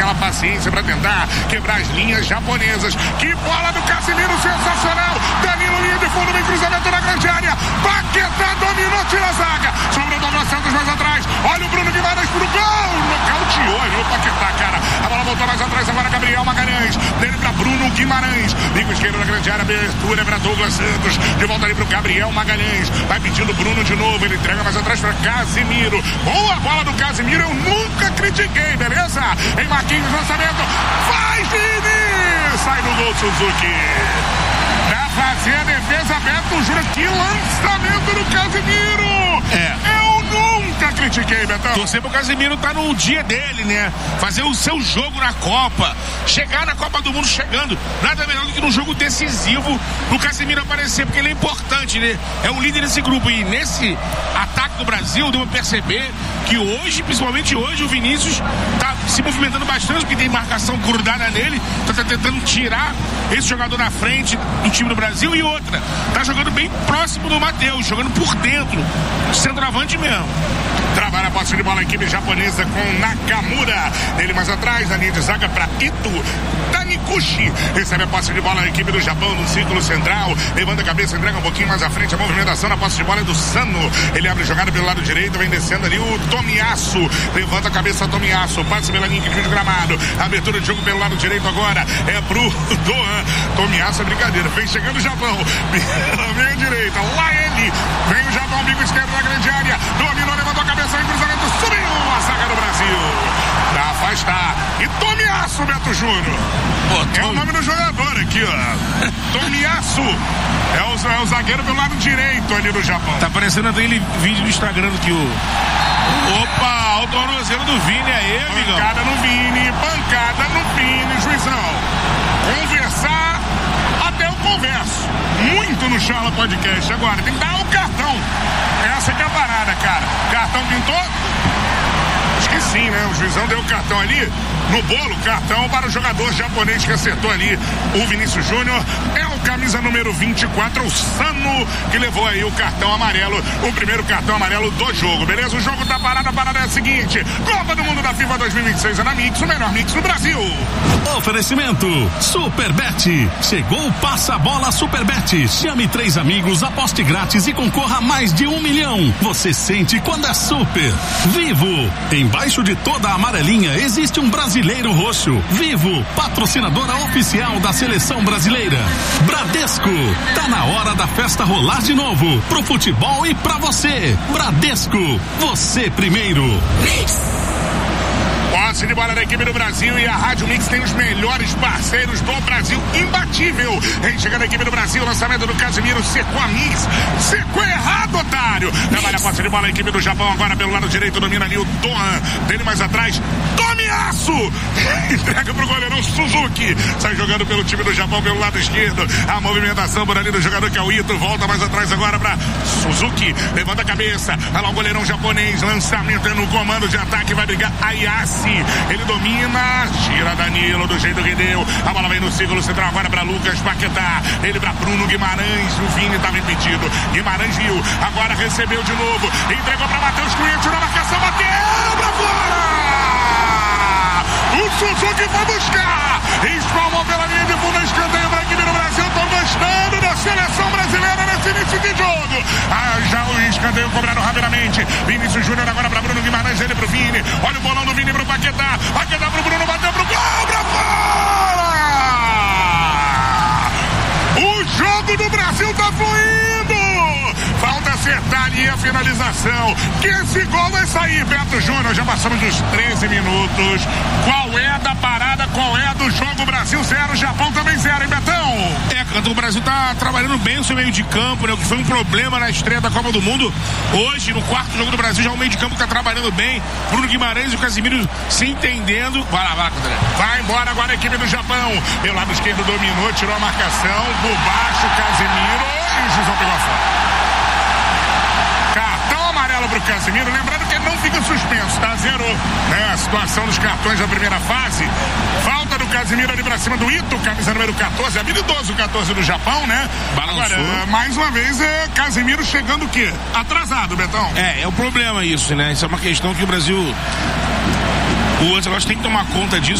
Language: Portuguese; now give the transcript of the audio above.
aquela paciência para tentar quebrar as linhas japonesas. Que bola do Casemiro, sensacional. Danilo, linha de fundo, vem cruzamento na grande área. Paquetá dominou, tira a zaga. Sobrou Douglas Santos mais atrás. Olha o Bruno Guimarães pro gol. Nocauteou ali o Paquetá, cara. A bola voltou mais atrás, agora Gabriel Magalhães. Dele para Bruno Guimarães. Bico esquerdo na grande área, abertura para Douglas Santos. De volta ali pro Gabriel Magalhães. Vai pedindo Bruno de novo. Ele entrega mais atrás para Casemiro. Boa bola do Casemiro. Eu nunca critiquei, beleza? Em Marquinhos, lançamento. Faz, Vini! Sai no gol, Suzuki. Pra fazer a defesa, Beto Júnior. Que lançamento do Casemiro! Eu nunca critiquei, Betão. Torcer pro Casemiro tá no dia dele, né? Fazer o seu jogo na Copa. Chegar na Copa do Mundo chegando. Nada melhor do que num jogo decisivo pro Casemiro aparecer, porque ele é importante, né? É um líder desse grupo. E nesse ataque do Brasil, deu pra perceber que hoje, principalmente hoje, o Vinícius tá se movimentando bastante, porque tem marcação grudada nele. Tá tentando tirar esse jogador da frente do time do Brasil. E outra, tá jogando bem próximo do Matheus, jogando por dentro. Centroavante mesmo. Trabalha a posse de bola a equipe japonesa com Nakamura. Ele mais atrás, na linha de zaga para Ito. Taniguchi recebe a posse de bola a equipe do Japão no círculo central. Levanta a cabeça, entrega um pouquinho mais à frente. A movimentação na posse de bola é do Sano. Ele abre a jogada pelo lado direito, vem descendo ali o Tomiyasu. Levanta a cabeça Tomiyasu. Passe pela linha de gramado. Abertura de jogo pelo lado direito agora é pro Doan. Tomiyasu é brincadeira. Vem chegando o Japão. Pela meia direita. Lá ele. Vem o Japão, bico esquerdo na grande área. Dominou, levantou a cabeça em cruzamento. Subiu a zaga do Brasil. Pra afastar. E Tomiyasu, Beto Júnior. É o nome do jogador aqui, ó. Tomiyasu. É o zagueiro pelo lado direito ali do Japão. Tá aparecendo aquele vídeo do Instagram que o... Opa, o tornozelo do Vini aí, amigão. Pancada no Vini, juizão. Conversar, até eu converso. Muito no Charla Podcast. Agora, tem que dar o cartão. Essa que é a parada, cara. Cartão pintou? Acho que sim, né? O juizão deu o cartão ali. No bolo, cartão para o jogador japonês que acertou ali, o Vinícius Júnior. É o camisa número 24, o Sano, que levou aí o cartão amarelo, o primeiro cartão amarelo do jogo, beleza? O jogo tá parado, a parada é a seguinte: Copa do Mundo da FIFA 2026 é na Mix, o melhor Mix do Brasil. Oferecimento Superbet. Chegou o Passa Bola Superbet. Chame 3 amigos, aposte grátis e concorra a mais de 1 milhão. Você sente quando é super. Vivo. Embaixo de toda a amarelinha existe um brasileiro roxo. Vivo, patrocinadora oficial da seleção brasileira. Bradesco, tá na hora da festa rolar de novo. Pro futebol e pra você. Bradesco, você primeiro. Posse de bola da equipe do Brasil e a Rádio Mix tem os melhores parceiros do Brasil, imbatível. Em chegando a equipe do Brasil, lançamento do Casemiro, secou a Mix, secou errado, otário. Trabalha a posse de bola a equipe do Japão agora pelo lado direito, domina ali o Doan, dele mais atrás, Tomiyasu, entrega pro goleirão Suzuki, sai jogando pelo time do Japão pelo lado esquerdo, a movimentação por ali do jogador que é o Ito, volta mais atrás agora pra Suzuki, levanta a cabeça, olha lá o goleirão japonês, lançamento é no comando de ataque, vai brigar Ayase. Ele domina, tira Danilo do jeito que deu. A bola vem no círculo central agora para Lucas Paquetá. Ele para Bruno Guimarães. O Vini estava impedido. Guimarães viu. Agora recebeu de novo. Entregou para Matheus Cunha. Tirou a marcação. Bateu para fora. O Suzuki foi buscar. Espalmou pela linha de fundo. Escanteio para a equipe do Brasil. Estou gostando da seleção brasileira nesse início de jogo. Já o escanteio cobrado rapidamente. Vinícius Júnior agora para Bruno Guimarães. Ele para o Vini. Olha o bolão do Vini para o Paquetá. Paquetá para o Bruno. Bateu para o gol. Para fora. O jogo do Brasil está fluindo. Falta acertar ali a finalização. Que esse gol vai sair, Beto Júnior. Já passamos dos 13 minutos. Qual é da parada? Qual é do jogo? Brasil 0, Japão também 0, hein, Betão? O Brasil tá trabalhando bem o seu meio de campo, né? O que foi um problema na estreia da Copa do Mundo. Hoje, no quarto jogo do Brasil, já o meio de campo tá trabalhando bem. Bruno Guimarães e o Casemiro se entendendo. Vai lá, André. Vai embora agora a equipe do Japão. Pelo lado esquerdo dominou, tirou a marcação. Por baixo, Casemiro. E o Jusão pegou a fora. Cartão amarelo pro Casemiro, lembrando que ele não fica suspenso, tá? Zerou, né? A situação dos cartões da primeira fase. Falta do Casemiro ali pra cima do Ito, camisa número 14, habilidoso o 14 do Japão, né? Balançou. Agora, mais uma vez, Casemiro chegando o quê? Atrasado, Betão. É o problema isso, né? Isso é uma questão que o Brasil... O Ancelotti tem que tomar conta disso.